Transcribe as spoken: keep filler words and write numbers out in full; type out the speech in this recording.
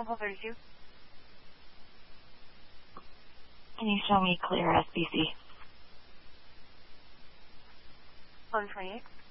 One call thirty-two. Can you show me clear S B C? eleven twenty-eight.